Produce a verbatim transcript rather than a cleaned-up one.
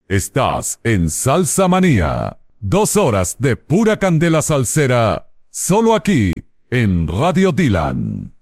Estás en Salsa Manía. Dos horas de pura candela salsera. Solo aquí, en Radio Dylan.